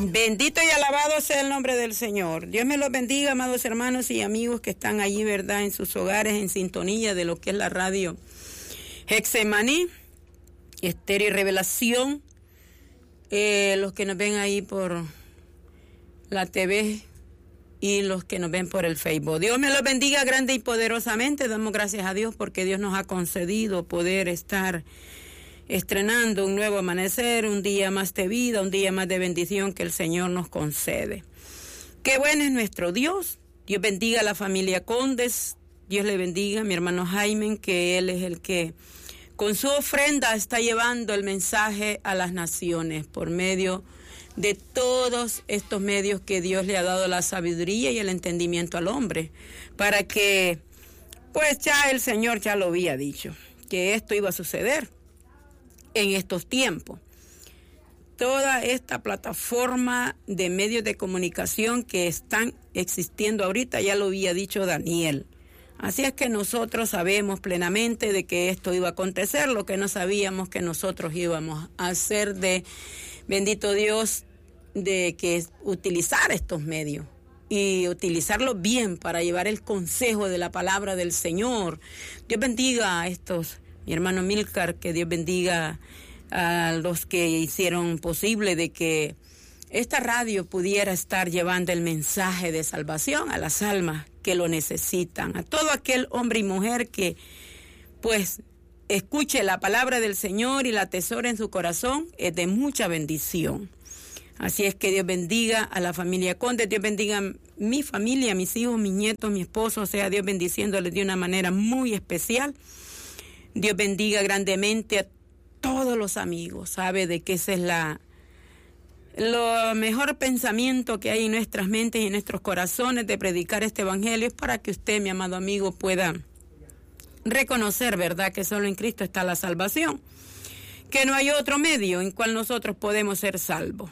Bendito y alabado sea el nombre del Señor. Dios me los bendiga, amados hermanos y amigos que están allí, ¿verdad?, en sus hogares, en sintonía de lo que es la radio Getsemaní, Estéreo y Revelación. Los que nos ven ahí por la TV y los que nos ven por el Facebook. Dios me los bendiga grande y poderosamente. Damos gracias a Dios porque Dios nos ha concedido poder estar estrenando un nuevo amanecer, un día más de vida, un día más de bendición que el Señor nos concede. Qué bueno es nuestro Dios. Dios bendiga a la familia Condes. Dios le bendiga a mi hermano Jaime, que él es el que con su ofrenda está llevando el mensaje a las naciones por medio de todos estos medios que Dios le ha dado la sabiduría y el entendimiento al hombre, para que, pues ya el Señor ya lo había dicho, que esto iba a suceder en estos tiempos. Toda esta plataforma de medios de comunicación que están existiendo ahorita, ya lo había dicho Daniel. Así es que nosotros sabemos plenamente de que esto iba a acontecer, lo que no sabíamos que nosotros íbamos a hacer de, bendito Dios, de que utilizar estos medios y utilizarlos bien para llevar el consejo de la palabra del Señor. Dios bendiga a estos, mi hermano Milcar, que Dios bendiga a los que hicieron posible de que esta radio pudiera estar llevando el mensaje de salvación a las almas que lo necesitan, a todo aquel hombre y mujer que pues escuche la palabra del Señor y la atesore en su corazón, es de mucha bendición. Así es que Dios bendiga a la familia Conde, Dios bendiga a mi familia, a mis hijos, mis nietos, mi esposo, o sea, Dios bendiciéndoles de una manera muy especial. Dios bendiga grandemente a todos los amigos, sabe de que esa es lo mejor pensamiento que hay en nuestras mentes y en nuestros corazones de predicar este evangelio, es para que usted, mi amado amigo, pueda reconocer, ¿verdad?, que solo en Cristo está la salvación, que no hay otro medio en cual nosotros podemos ser salvos.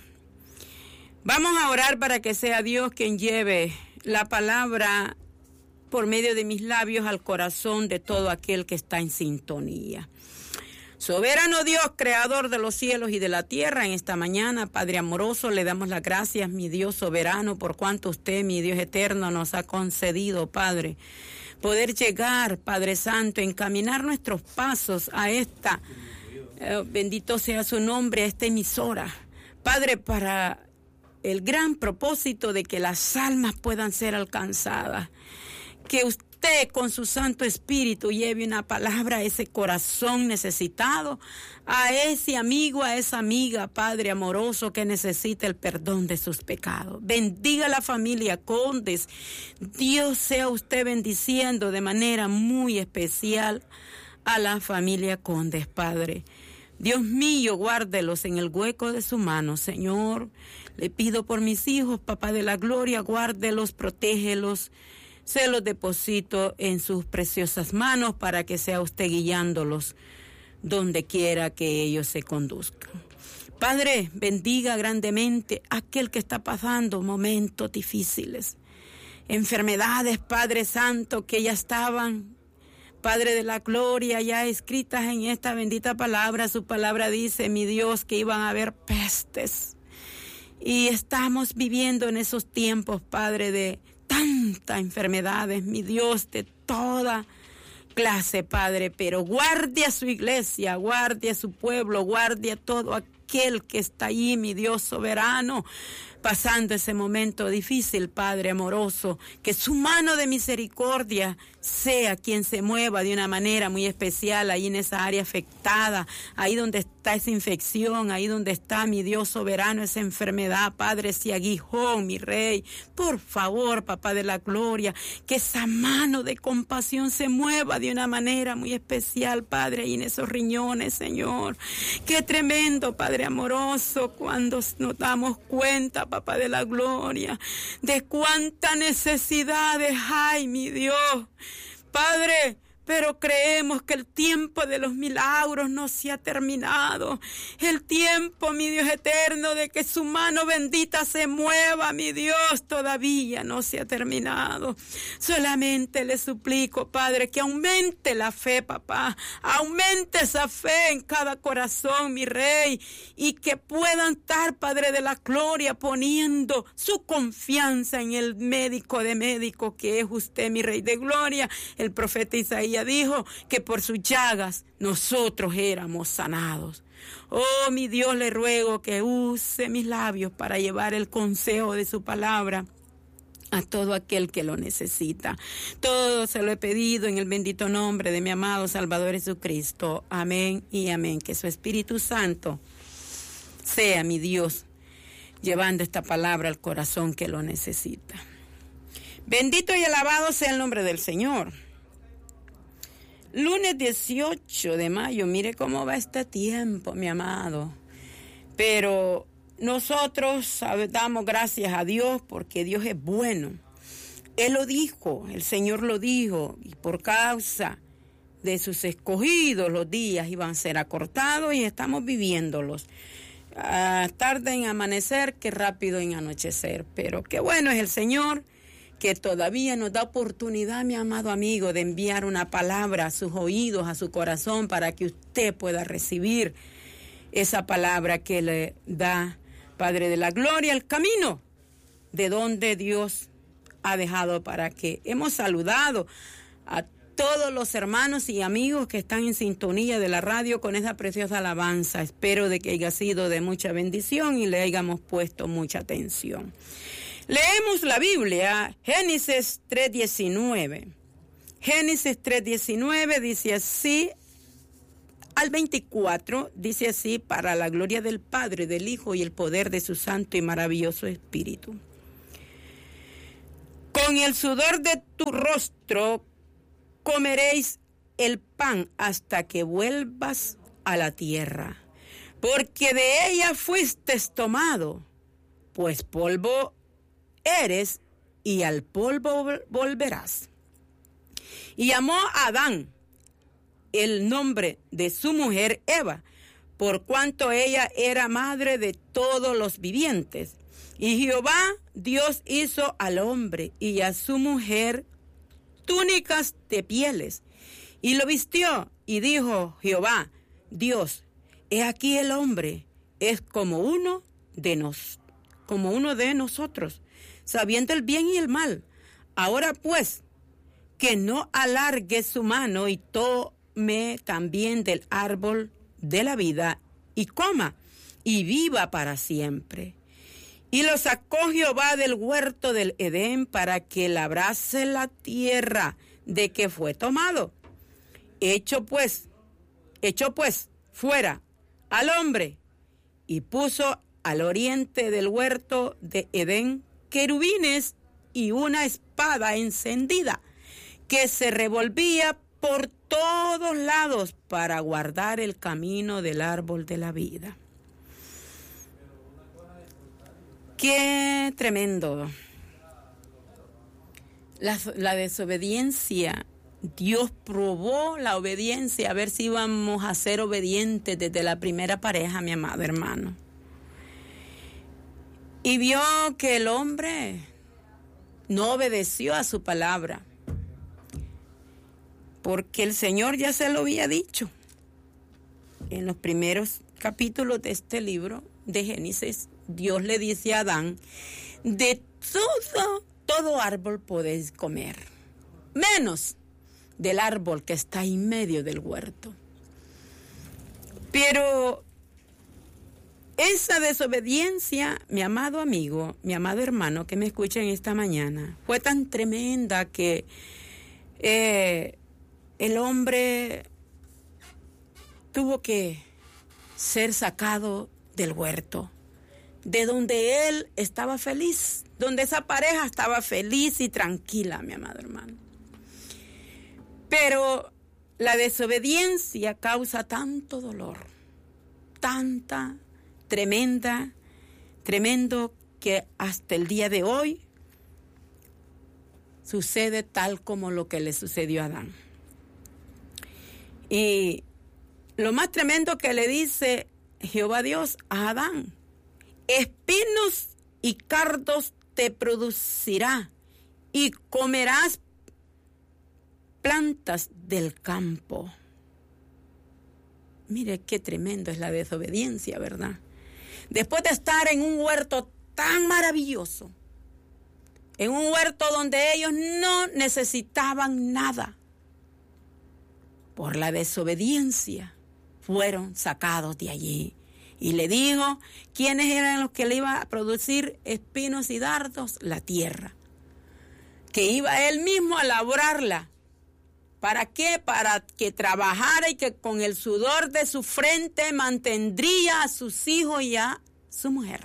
Vamos a orar para que sea Dios quien lleve la palabra por medio de mis labios al corazón de todo aquel que está en sintonía. Soberano Dios, creador de los cielos y de la tierra, en esta mañana, Padre amoroso, le damos las gracias, mi Dios soberano, por cuanto usted, mi Dios eterno, nos ha concedido, Padre, poder llegar, Padre Santo, encaminar nuestros pasos a esta, bendito sea su nombre, a esta emisora, Padre, para el gran propósito de que las almas puedan ser alcanzadas, que usted con su Santo Espíritu lleve una palabra a ese corazón necesitado, a ese amigo, a esa amiga, Padre amoroso, que necesita el perdón de sus pecados. Bendiga a la familia Condes. Dios sea usted bendiciendo de manera muy especial a la familia Condes, Padre. Dios mío, guárdelos en el hueco de su mano, Señor. Le pido por mis hijos, Papá de la gloria, guárdelos, protégelos. Se los deposito en sus preciosas manos para que sea usted guiándolos donde quiera que ellos se conduzcan. Padre, bendiga grandemente a aquel que está pasando momentos difíciles, enfermedades, Padre Santo, que ya estaban, Padre de la gloria, ya escritas en esta bendita palabra. Su palabra dice, mi Dios, que iban a haber pestes. Y estamos viviendo en esos tiempos, Padre, de tantas enfermedades, mi Dios, de toda clase, Padre, pero guarde a su iglesia, guarde a su pueblo, guarde a todo aquel que está allí, mi Dios soberano, pasando ese momento difícil, Padre amoroso, que su mano de misericordia sea quien se mueva de una manera muy especial ahí en esa área afectada, ahí donde está esa infección, ahí donde está, mi Dios soberano, esa enfermedad, Padre, ese aguijón, mi Rey, por favor, Papá de la gloria, que esa mano de compasión se mueva de una manera muy especial, Padre, ahí en esos riñones, Señor. Qué tremendo, Padre amoroso, cuando nos damos cuenta, Papá de la gloria, de cuántas necesidades hay, mi Dios. Padre, pero creemos que el tiempo de los milagros no se ha terminado. El tiempo, mi Dios eterno, de que su mano bendita se mueva, mi Dios, todavía no se ha terminado. Solamente le suplico, Padre, que aumente la fe, papá. Aumente esa fe en cada corazón, mi Rey, y que puedan estar, Padre de la gloria, poniendo su confianza en el médico de médicos, que es usted, mi Rey de gloria. El profeta Isaías dijo que por sus llagas nosotros éramos sanados. Oh, mi Dios, le ruego que use mis labios para llevar el consejo de su palabra a todo aquel que lo necesita. Todo se lo he pedido en el bendito nombre de mi amado Salvador Jesucristo. Amén y amén. Que su Espíritu Santo sea, mi Dios, llevando esta palabra al corazón que lo necesita. Bendito y alabado sea el nombre del Señor. Lunes 18 de mayo, mire cómo va este tiempo, mi amado. Pero nosotros damos gracias a Dios porque Dios es bueno. Él lo dijo, el Señor lo dijo, y por causa de sus escogidos los días iban a ser acortados y estamos viviéndolos. Tarde en amanecer que rápido en anochecer. Pero qué bueno es el Señor, que todavía nos da oportunidad, mi amado amigo, de enviar una palabra a sus oídos, a su corazón, para que usted pueda recibir esa palabra que le da, Padre de la gloria, el camino de donde Dios ha dejado para que hemos saludado a todos los hermanos y amigos que están en sintonía de la radio con esa preciosa alabanza. Espero de que haya sido de mucha bendición y le hayamos puesto mucha atención. Leemos la Biblia, Génesis 3:19. Génesis 3:19 dice así, al 24 dice así: para la gloria del Padre, del Hijo y el poder de su santo y maravilloso Espíritu. Con el sudor de tu rostro comeréis el pan hasta que vuelvas a la tierra, porque de ella fuiste tomado, pues polvo eres y al polvo volverás. Y llamó a Adán el nombre de su mujer Eva, por cuanto ella era madre de todos los vivientes. Y Jehová Dios hizo al hombre y a su mujer túnicas de pieles, y lo vistió, y dijo Jehová Dios: he aquí el hombre es como uno de nosotros, sabiendo el bien y el mal. Ahora pues, que no alargue su mano y tome también del árbol de la vida y coma y viva para siempre. Y lo sacó Jehová del huerto del Edén para que labrase la tierra de que fue tomado. Echó pues fuera al hombre y puso al oriente del huerto de Edén querubines y una espada encendida que se revolvía por todos lados para guardar el camino del árbol de la vida. ¡Qué tremendo! La desobediencia. Dios probó la obediencia, a ver si íbamos a ser obedientes desde la primera pareja, mi amado hermano. Y vio que el hombre no obedeció a su palabra, porque el Señor ya se lo había dicho en los primeros capítulos de este libro de Génesis. Dios le dice a Adán: de todo árbol podéis comer, menos del árbol que está en medio del huerto. Pero esa desobediencia, mi amado amigo, mi amado hermano que me escucha en esta mañana, fue tan tremenda que el hombre tuvo que ser sacado del huerto, de donde él estaba feliz, donde esa pareja estaba feliz y tranquila, mi amado hermano. Pero la desobediencia causa tanto dolor, tremendo, que hasta el día de hoy sucede tal como lo que le sucedió a Adán. Y lo más tremendo que le dice Jehová Dios a Adán: espinos y cardos te producirá, y comerás plantas del campo. Mire qué tremendo es la desobediencia, ¿verdad? Después de estar en un huerto tan maravilloso, en un huerto donde ellos no necesitaban nada, por la desobediencia fueron sacados de allí. Y le dijo quiénes eran los que le iban a producir espinos y dardos: la tierra, que iba él mismo a labrarla. ¿Para qué? Para que trabajara y que con el sudor de su frente mantendría a sus hijos y a su mujer.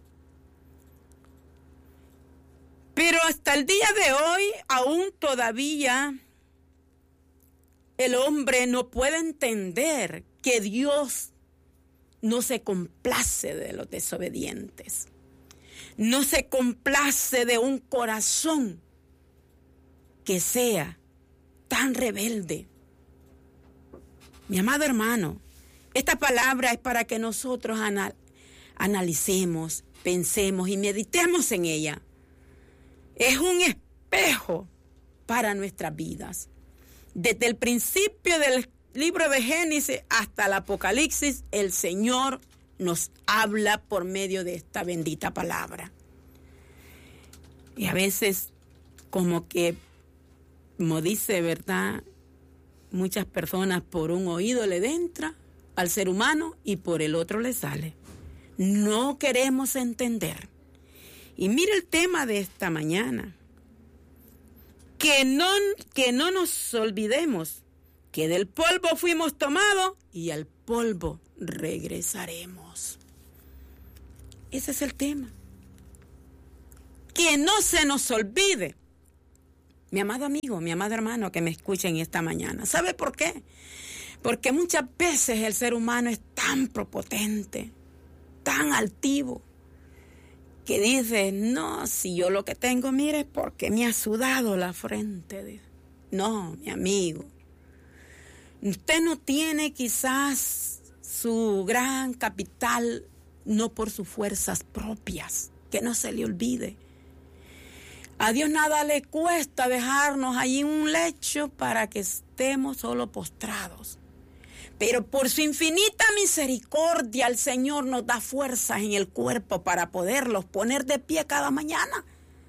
Pero hasta el día de hoy, aún todavía, el hombre no puede entender que Dios no se complace de los desobedientes. No se complace de un corazón que sea tan rebelde. Mi amado hermano, esta palabra es para que nosotros analicemos, pensemos y meditemos en ella. Es un espejo para nuestras vidas. Desde el principio del libro de Génesis hasta el Apocalipsis, el Señor nos habla por medio de esta bendita palabra. Y a veces, como dice, ¿verdad? Muchas personas por un oído le entra al ser humano y por el otro le sale. No queremos entender. Y mire el tema de esta mañana. Que no nos olvidemos que del polvo fuimos tomados y al polvo regresaremos. Ese es el tema. Que no se nos olvide. Mi amado amigo, mi amado hermano que me escuchen esta mañana. ¿Sabe por qué? Porque muchas veces el ser humano es tan prepotente, tan altivo, que dice: no, si yo lo que tengo, mire, es porque me ha sudado la frente. No, mi amigo. Usted no tiene quizás su gran capital, no por sus fuerzas propias, que no se le olvide. A Dios nada le cuesta dejarnos allí en un lecho para que estemos solo postrados. Pero por su infinita misericordia, el Señor nos da fuerzas en el cuerpo para poderlos poner de pie cada mañana.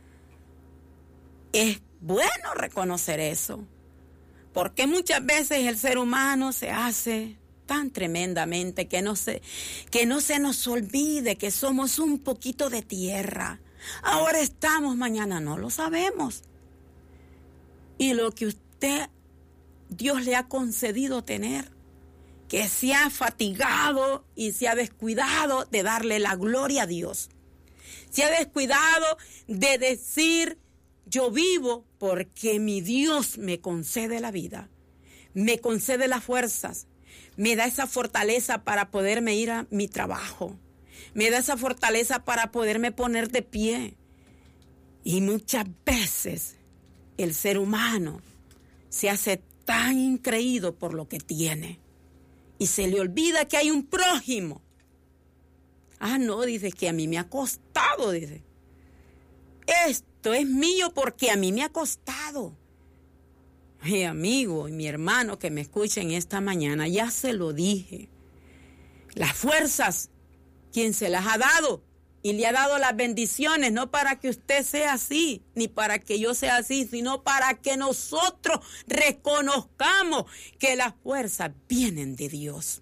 Es bueno reconocer eso, porque muchas veces el ser humano se hace tan tremendamente que no se nos olvide que somos un poquito de tierra. Ahora estamos, mañana no lo sabemos. Y lo que Dios le ha concedido tener, que se ha fatigado y se ha descuidado de darle la gloria a Dios. Se ha descuidado de decir: yo vivo porque mi Dios me concede la vida, me concede las fuerzas, me da esa fortaleza para poderme ir a mi trabajo, me da esa fortaleza para poderme poner de pie. Y muchas veces el ser humano se hace tan increído por lo que tiene y se le olvida que hay un prójimo. Ah, no, dice que a mí me ha costado, dice. Esto es mío porque a mí me ha costado. Mi amigo y mi hermano que me escuchen esta mañana, ya se lo dije. Las fuerzas, quien se las ha dado y le ha dado las bendiciones, no para que usted sea así, ni para que yo sea así, sino para que nosotros reconozcamos que las fuerzas vienen de Dios,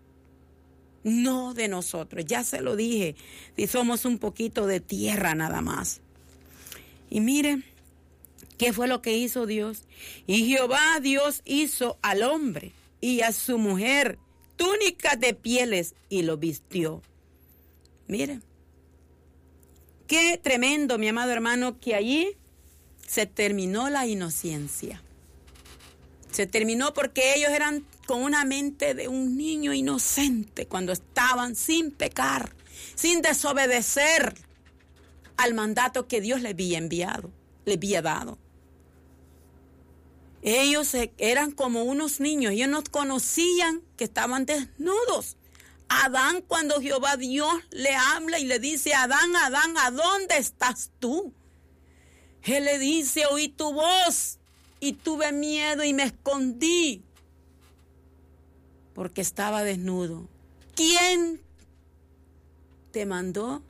no de nosotros. Ya se lo dije, si somos un poquito de tierra nada más. Y miren, ¿qué fue lo que hizo Dios? Y Jehová Dios hizo al hombre y a su mujer túnicas de pieles y lo vistió. Miren, qué tremendo, mi amado hermano, que allí se terminó la inocencia. Se terminó porque ellos eran con una mente de un niño inocente cuando estaban sin pecar, sin desobedecer al mandato que Dios le había enviado, le había dado. Ellos eran como unos niños, ellos no conocían que estaban desnudos. Adán, cuando Jehová Dios le habla y le dice, Adán, Adán, ¿a dónde estás tú? Él le dice, oí tu voz y tuve miedo y me escondí porque estaba desnudo. ¿Quién te mandó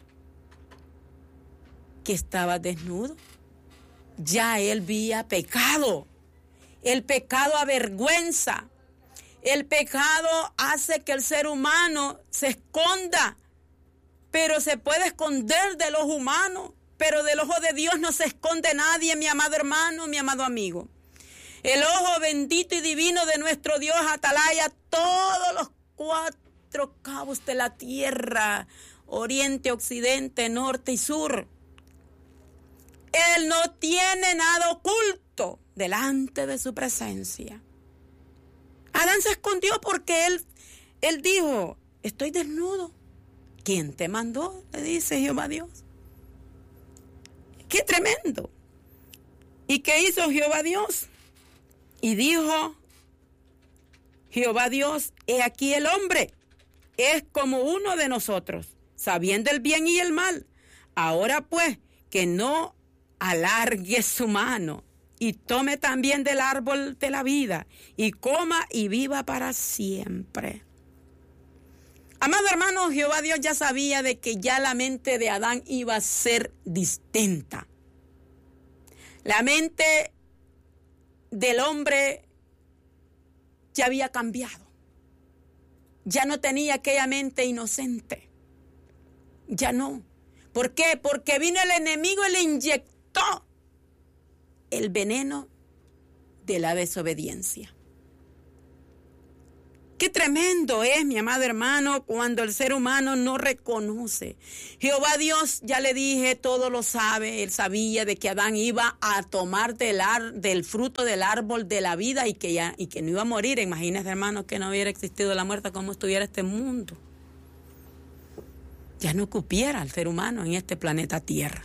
que estaba desnudo? Ya él había pecado. El pecado avergüenza. El pecado hace que el ser humano se esconda, pero se puede esconder de los humanos, pero del ojo de Dios no se esconde nadie, mi amado hermano, mi amado amigo. El ojo bendito y divino de nuestro Dios atalaya todos los 4 cabos de la tierra, oriente, occidente, norte y sur. Él no tiene nada oculto delante de su presencia. Adán se escondió porque él dijo, estoy desnudo. ¿Quién te mandó? Le dice Jehová Dios. ¡Qué tremendo! ¿Y qué hizo Jehová Dios? Y dijo Jehová Dios, he aquí el hombre, es como uno de nosotros, sabiendo el bien y el mal. Ahora pues, que no alargue su mano y tome también del árbol de la vida y coma y viva para siempre. Amado hermano, Jehová Dios ya sabía de que ya la mente de Adán iba a ser distinta. La mente del hombre ya había cambiado. Ya no tenía aquella mente inocente. Ya no. ¿Por qué? Porque vino el enemigo y le inyectó el veneno de la desobediencia. Qué tremendo es, mi amado hermano, cuando el ser humano no reconoce. Jehová Dios, ya le dije, todo lo sabe. Él sabía de que Adán iba a tomar del fruto del árbol de la vida y que no iba a morir. Imagínese, hermano, que no hubiera existido la muerte, cómo estuviera este mundo. Ya no cupiera el ser humano en este planeta Tierra.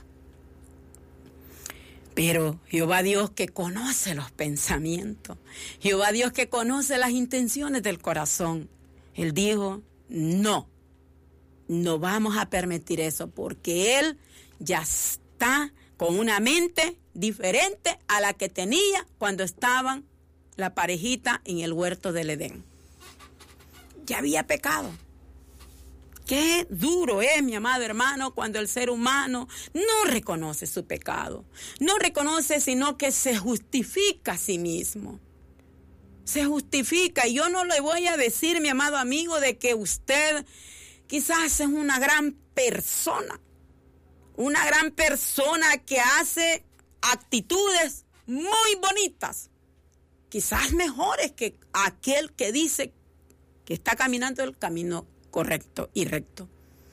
Pero Jehová Dios que conoce los pensamientos, Jehová Dios que conoce las intenciones del corazón, Él dijo, no vamos a permitir eso, porque Él ya está con una mente diferente a la que tenía cuando estaban la parejita en el huerto del Edén. Ya había pecado. Qué duro es, mi amado hermano, cuando el ser humano no reconoce su pecado. No reconoce, sino que se justifica a sí mismo. Se justifica. Y yo no le voy a decir, mi amado amigo, de que usted quizás es una gran persona. Una gran persona que hace actitudes muy bonitas. Quizás mejores que aquel que dice que está caminando el camino correcto y recto.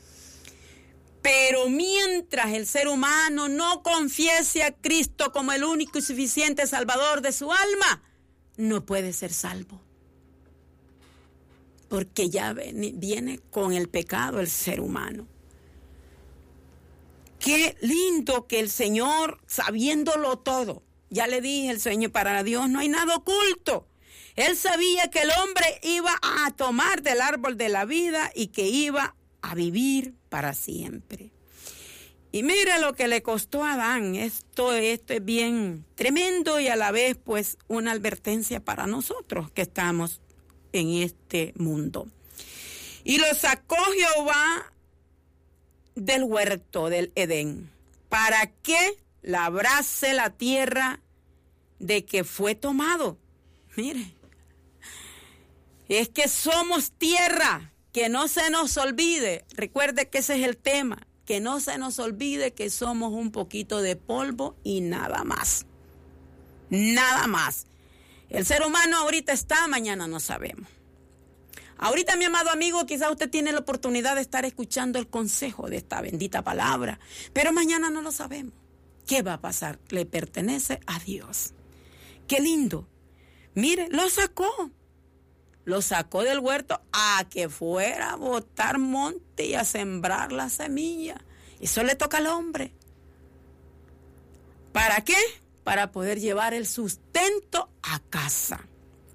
Pero mientras el ser humano no confiese a Cristo como el único y suficiente Salvador de su alma, no puede ser salvo. Porque ya viene con el pecado el ser humano. Qué lindo que el Señor, sabiéndolo todo, ya le dije, el Señor, para Dios no hay nada oculto. Él sabía que el hombre iba a tomar del árbol de la vida y que iba a vivir para siempre. Y mira lo que le costó a Adán. Esto es bien tremendo y a la vez pues una advertencia para nosotros que estamos en este mundo. Y lo sacó Jehová del huerto del Edén, para que labrase la tierra de que fue tomado. Mire. Es que somos tierra, que no se nos olvide. Recuerde que ese es el tema, que no se nos olvide que somos un poquito de polvo y nada más. Nada más. El ser humano ahorita está, mañana no sabemos. Ahorita, mi amado amigo, quizás usted tiene la oportunidad de estar escuchando el consejo de esta bendita palabra, pero mañana no lo sabemos. ¿Qué va a pasar? Le pertenece a Dios. Qué lindo. Mire, lo sacó del huerto a que fuera a botar monte y a sembrar la semilla. Eso le toca al hombre. ¿Para qué? para poder llevar el sustento a casa.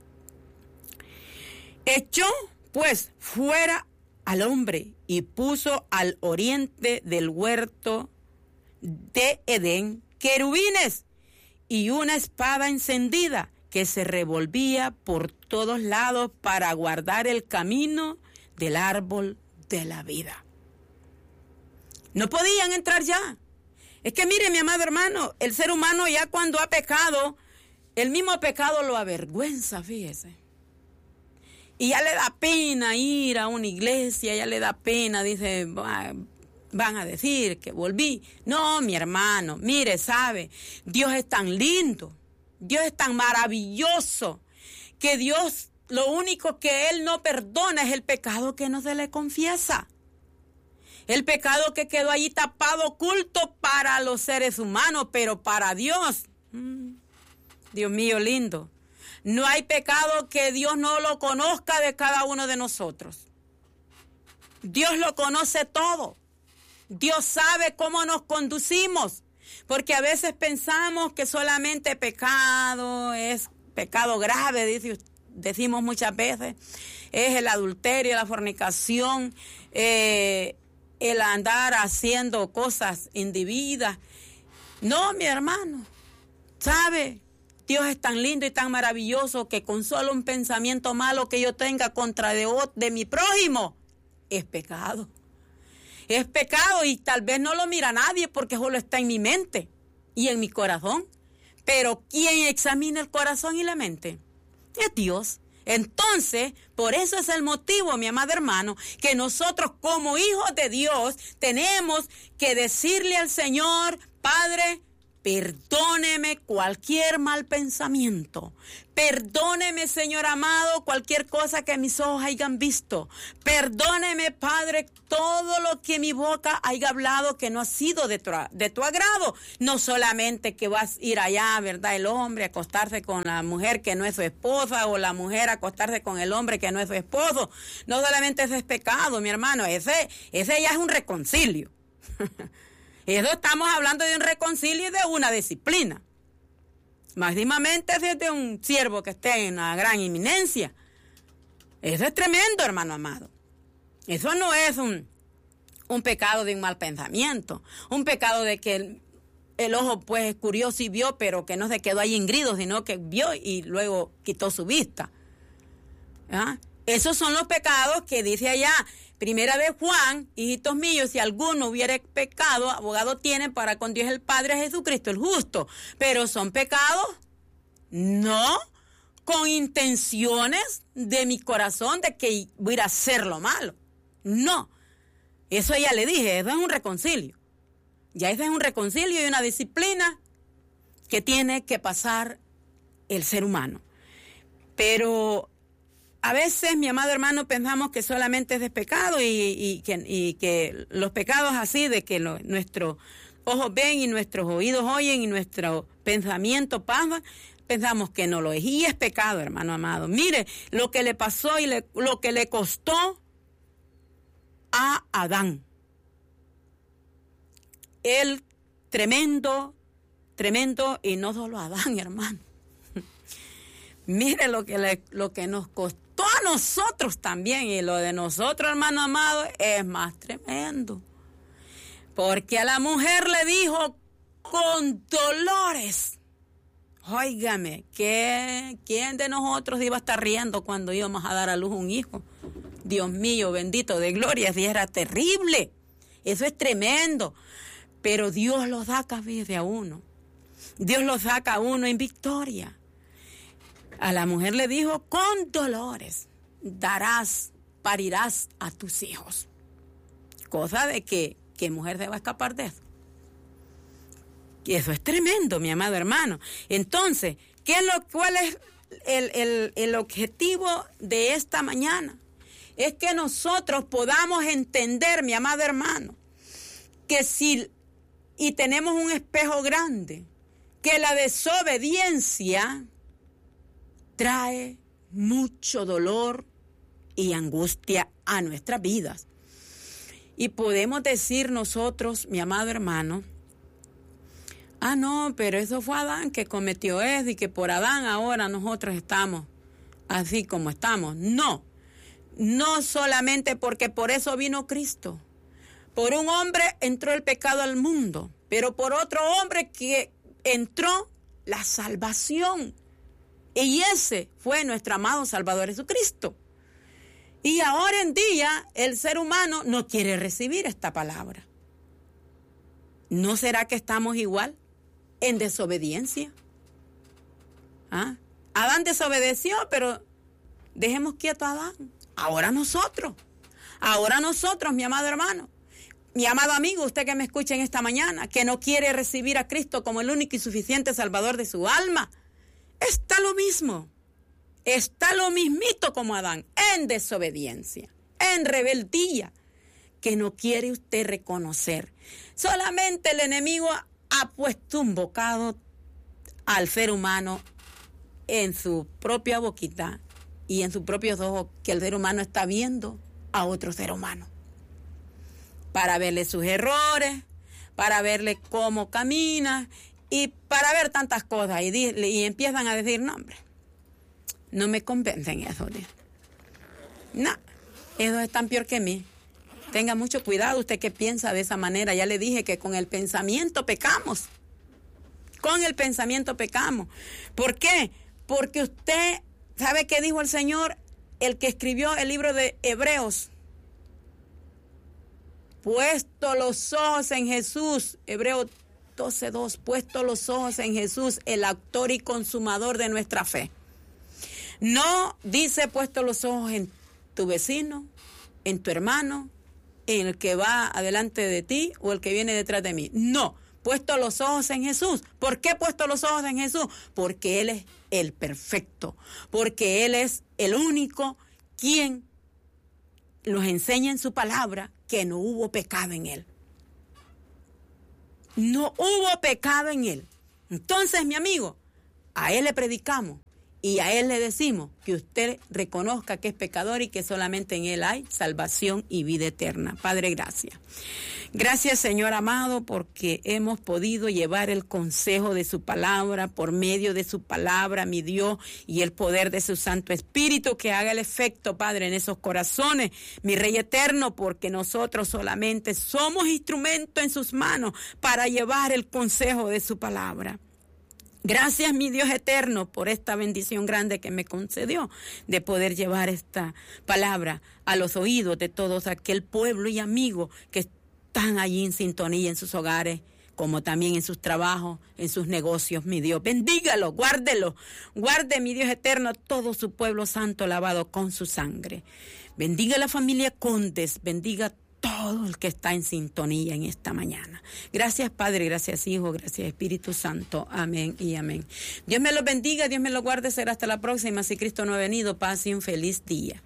Echó pues fuera al hombre y puso al oriente del huerto de Edén querubines y una espada encendida que se revolvía por todos lados para guardar el camino del árbol de la vida. No podían entrar ya. Es que mire, mi amado hermano, el ser humano ya cuando ha pecado, el mismo pecado lo avergüenza, fíjese. Y ya le da pena ir a una iglesia, ya le da pena, dice, van a decir que volví. No, mi hermano, mire, sabe, Dios es tan lindo, Dios es tan maravilloso, que Dios, lo único que Él no perdona es el pecado que no se le confiesa. El pecado que quedó allí tapado, oculto para los seres humanos, pero para Dios, Dios mío lindo, no hay pecado que Dios no lo conozca de cada uno de nosotros. Dios lo conoce todo. Dios sabe cómo nos conducimos, porque a veces pensamos que solamente pecado es pecado grave, decimos muchas veces, es el adulterio, la fornicación, el andar haciendo cosas indebidas. No, mi hermano, ¿sabe? Dios es tan lindo y tan maravilloso que con solo un pensamiento malo que yo tenga contra de mi prójimo, es pecado. Es pecado y tal vez no lo mira nadie porque solo está en mi mente y en mi corazón. Pero ¿quién examina el corazón y la mente? Es Dios. Entonces, por eso es el motivo, mi amado hermano, que nosotros como hijos de Dios tenemos que decirle al Señor, Padre, perdóneme cualquier mal pensamiento. Perdóneme, Señor amado, cualquier cosa que mis ojos hayan visto. Perdóneme, Padre, todo lo que mi boca haya hablado que no ha sido de tu agrado. No solamente que vas a ir allá, ¿verdad? El hombre a acostarse con la mujer que no es su esposa o la mujer a acostarse con el hombre que no es su esposo. No solamente ese es pecado, mi hermano. Ese ya es un reconcilio. Eso estamos hablando de un reconcilio y de una disciplina. Máximamente si es de un siervo que esté en una gran eminencia. Eso es tremendo, hermano amado. Eso no es un pecado de un mal pensamiento. Un pecado de que el ojo pues es curioso y vio, pero que no se quedó ahí ingrido, sino que vio y luego quitó su vista. ¿Ah? Esos son los pecados que dice allá, Primera de Juan, hijitos míos, si alguno hubiera pecado, abogado tiene para con Dios el Padre, Jesucristo el justo. Pero son pecados, no con intenciones de mi corazón de que voy a ir a hacer lo malo. No, eso ya le dije, eso es un reconcilio. Ya ese es un reconcilio y una disciplina que tiene que pasar el ser humano. Pero a veces, mi amado hermano, pensamos que solamente es de pecado y que los pecados así, de que nuestros ojos ven y nuestros oídos oyen y nuestro pensamiento pasa, pensamos que no lo es. Y es pecado, hermano amado. Mire lo que le pasó y lo que le costó a Adán. El tremendo, y no solo a Adán, hermano. Mire lo que nos costó a nosotros también, y lo de nosotros, hermano amado, es más tremendo. Porque a la mujer le dijo con dolores, óigame, ¿quién de nosotros iba a estar riendo cuando íbamos a dar a luz un hijo? Dios mío, bendito de gloria, si era terrible. Eso es tremendo. Pero Dios lo saca de a uno. Dios lo saca a uno en victoria. A la mujer le dijo, con dolores parirás a tus hijos. Cosa de que mujer se va a escapar de eso. Y eso es tremendo, mi amado hermano. Entonces, ¿cuál es el objetivo de esta mañana? Es que nosotros podamos entender, mi amado hermano, que y tenemos un espejo grande, que la desobediencia trae mucho dolor y angustia a nuestras vidas. Y podemos decir nosotros, mi amado hermano, Ah, no, pero eso fue Adán que cometió eso y que por Adán ahora nosotros estamos así como estamos. No, no solamente porque por eso vino Cristo. Por un hombre entró el pecado al mundo, pero por otro hombre que entró la salvación. Y ese fue nuestro amado Salvador Jesucristo. Y ahora en día el ser humano no quiere recibir esta palabra. ¿No será que estamos igual en desobediencia? ¿Ah? Adán desobedeció, pero dejemos quieto a Adán. Ahora nosotros, mi amado hermano, mi amado amigo, usted que me escucha en esta mañana, que no quiere recibir a Cristo como el único y suficiente Salvador de su alma, está lo mismo. Está lo mismito como Adán, en desobediencia, en rebeldía, que no quiere usted reconocer. Solamente el enemigo ha puesto un bocado al ser humano en su propia boquita y en sus propios ojos, que el ser humano está viendo a otro ser humano, para verle sus errores, para verle cómo camina y para ver tantas cosas. Y empiezan a decir, no, hombre, no me convencen eso. No, ellos están peor que mí. Tenga mucho cuidado usted que piensa de esa manera. Ya le dije que con el pensamiento pecamos. Con el pensamiento pecamos. ¿Por qué? Porque usted, ¿sabe qué dijo el Señor? El que escribió el libro de Hebreos. Puesto los ojos en Jesús, Hebreos 12:2, puesto los ojos en Jesús, el autor y consumador de nuestra fe. No dice puesto los ojos en tu vecino, en tu hermano, en el que va adelante de ti o el que viene detrás de mí. No, puesto los ojos en Jesús. ¿Por qué puesto los ojos en Jesús? Porque Él es el perfecto, porque Él es el único quien nos enseña en su palabra que no hubo pecado en Él. No hubo pecado en Él. Entonces, mi amigo, a Él le predicamos y a Él le decimos que usted reconozca que es pecador y que solamente en Él hay salvación y vida eterna. Padre, gracias. Gracias, Señor amado, porque hemos podido llevar el consejo de su palabra por medio de su palabra, mi Dios, y el poder de su Santo Espíritu que haga el efecto, Padre, en esos corazones, mi Rey eterno, porque nosotros solamente somos instrumento en sus manos para llevar el consejo de su palabra. Gracias, mi Dios eterno, por esta bendición grande que me concedió de poder llevar esta palabra a los oídos de todos aquel pueblo y amigos que están allí en sintonía en sus hogares, como también en sus trabajos, en sus negocios, mi Dios. Bendígalo, guárdelo, guarde, mi Dios eterno, todo su pueblo santo lavado con su sangre. Bendiga a la familia Condes, bendiga todo el que está en sintonía en esta mañana. Gracias, Padre, gracias, Hijo, gracias, Espíritu Santo. Amén y amén. Dios me los bendiga, Dios me los guarde. Será hasta la próxima. Si Cristo no ha venido, paz y un feliz día.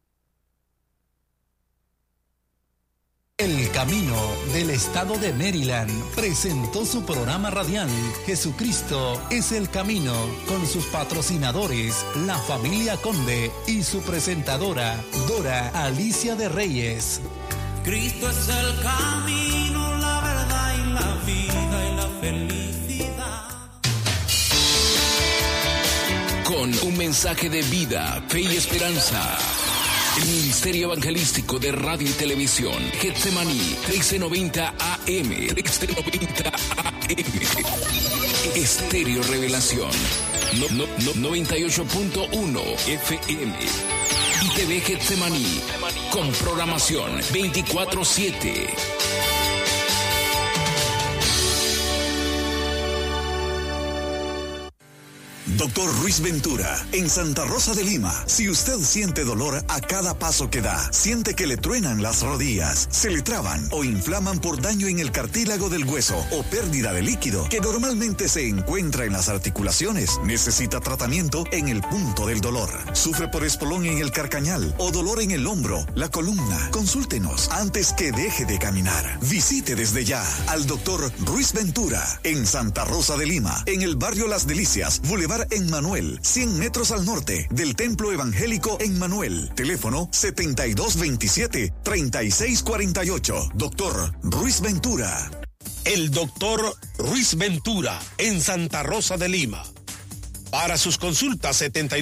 El Camino del Estado de Maryland presentó su programa radial Jesucristo es el Camino, con sus patrocinadores, la familia Conde y su presentadora, Dora Alicia de Reyes. Cristo es el camino, la verdad y la vida y la felicidad. Con un mensaje de vida, fe y esperanza. El Ministerio Evangelístico de Radio y Televisión, Getsemaní, 1390 AM, 1390 AM. Estéreo Revelación, 98.1 FM. Y TV Getsemaní, con programación 24/7. Doctor Ruiz Ventura, en Santa Rosa de Lima. Si usted siente dolor a cada paso que da, siente que le truenan las rodillas, se le traban o inflaman por daño en el cartílago del hueso o pérdida de líquido que normalmente se encuentra en las articulaciones, necesita tratamiento en el punto del dolor. Sufre por espolón en el carcañal o dolor en el hombro, la columna. Consúltenos antes que deje de caminar. Visite desde ya al Doctor Ruiz Ventura en Santa Rosa de Lima, en el barrio Las Delicias, Boulevard Emmanuel, 100 metros al norte del Templo Evangélico Emmanuel. Teléfono 7227-3648. Doctor Ruiz Ventura. el doctor Ruiz Ventura, en Santa Rosa de Lima. Para sus consultas,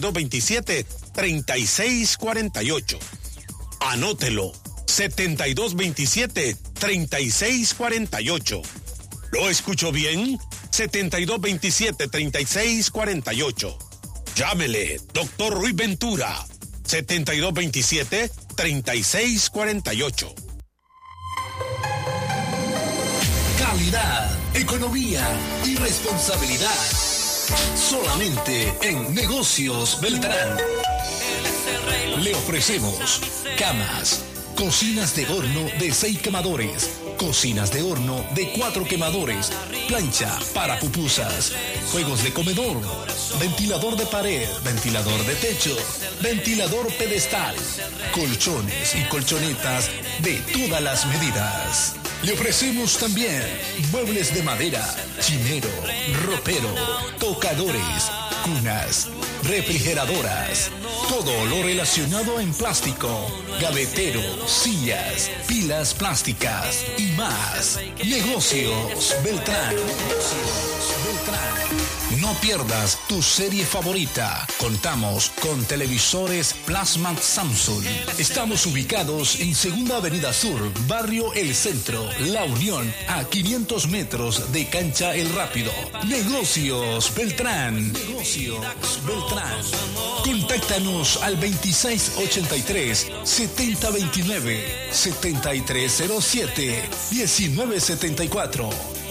7227-3648. Anótelo, 7227-3648. ¿Lo escucho bien? 7227-3648. Llámele, doctor Ruiz Ventura, 7227-3648. Calidad, economía y responsabilidad. Solamente en Negocios Beltrán. Le ofrecemos camas, cocinas de horno de 6 quemadores, cocinas de horno de 4 quemadores, plancha para pupusas, juegos de comedor, ventilador de pared, ventilador de techo, ventilador pedestal, colchones y colchonetas de todas las medidas. Le ofrecemos también muebles de madera, chinero, ropero, tocadores, cunas, refrigeradoras, todo lo relacionado en plástico, gavetero, sillas, pilas plásticas y más. Negocios Beltrán. No pierdas tu serie favorita. Contamos con televisores Plasma Samsung. Estamos ubicados en Segunda Avenida Sur, Barrio El Centro, La Unión, a 500 metros de Cancha El Rápido. Negocios Beltrán. Negocios Beltrán. Contáctanos al 2683-7029, 7307-1974.